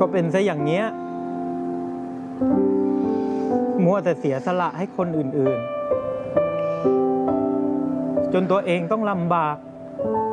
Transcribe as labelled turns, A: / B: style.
A: ก็เป็นซะอย่างเนี้ยมัวแต่เสียสละให้คนอื่นๆจนตัวเองต้องลำบาก